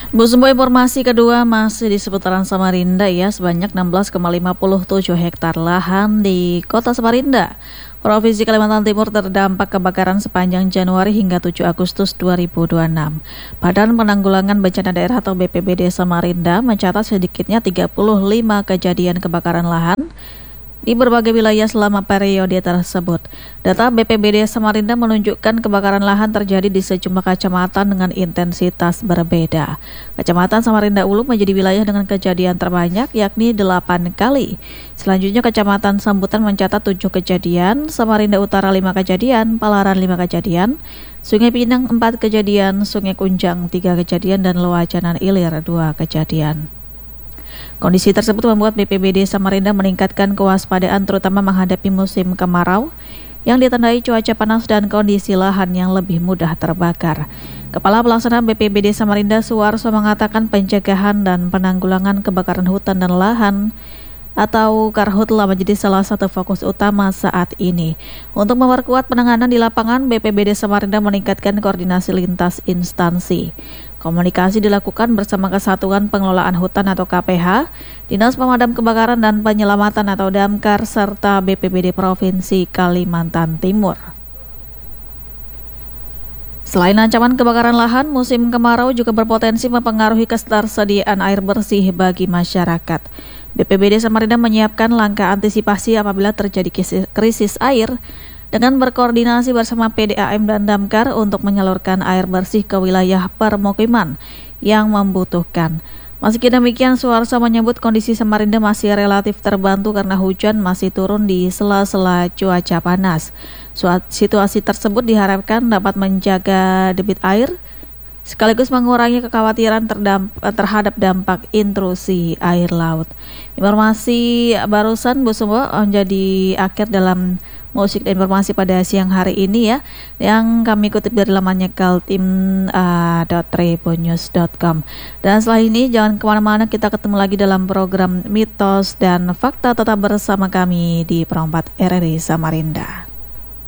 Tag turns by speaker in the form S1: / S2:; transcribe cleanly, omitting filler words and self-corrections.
S1: Bu, sebuah informasi kedua masih di seputaran Samarinda ya, sebanyak 16,57 hektar lahan di kota Samarinda, Provinsi Kalimantan Timur terdampak kebakaran sepanjang Januari hingga 7 Agustus 2026. Badan Penanggulangan Bencana Daerah atau BPBD Samarinda mencatat sedikitnya 35 kejadian kebakaran lahan di berbagai wilayah selama periode tersebut. Data BPBD Samarinda menunjukkan kebakaran lahan terjadi di sejumlah kecamatan dengan intensitas berbeda. Kecamatan Samarinda Ulu menjadi wilayah dengan kejadian terbanyak, yakni 8 kali. Selanjutnya Kecamatan Sambutan mencatat 7 kejadian, Samarinda Utara 5 kejadian, Palaran 5 kejadian, Sungai Pinang 4 kejadian, Sungai Kunjang 3 kejadian, dan Loajanan Ilir 2 kejadian. Kondisi tersebut membuat BPBD Samarinda meningkatkan kewaspadaan terutama menghadapi musim kemarau yang ditandai cuaca panas dan kondisi lahan yang lebih mudah terbakar. Kepala Pelaksana BPBD Samarinda Suwarso mengatakan pencegahan dan penanggulangan kebakaran hutan dan lahan atau Karhutla menjadi salah satu fokus utama saat ini. Untuk memperkuat penanganan di lapangan, BPBD Samarinda meningkatkan koordinasi lintas instansi. Komunikasi dilakukan bersama Kesatuan Pengelolaan Hutan atau KPH, Dinas Pemadam Kebakaran dan Penyelamatan atau Damkar, serta BPBD Provinsi Kalimantan Timur. Selain ancaman kebakaran lahan, musim kemarau juga berpotensi mempengaruhi ketersediaan air bersih bagi masyarakat. BPBD Samarinda menyiapkan langkah antisipasi apabila terjadi krisis air dengan berkoordinasi bersama PDAM dan Damkar untuk menyalurkan air bersih ke wilayah permukiman yang membutuhkan. Meski demikian, Suwarso menyebut kondisi Samarinda masih relatif terbantu karena hujan masih turun di sela-sela cuaca panas. Situasi tersebut diharapkan dapat menjaga debit air sekaligus mengurangi kekhawatiran terhadap dampak intrusi air laut. Informasi barusan Bu Sumbo menjadi akhir dalam musik dan informasi pada siang hari ini ya, yang kami kutip dari lamannya kaltim.tribunnews.com. Dan setelah ini jangan kemana-mana, kita ketemu lagi dalam program Mitos dan Fakta. Tetap bersama kami di Perompak RRI Samarinda.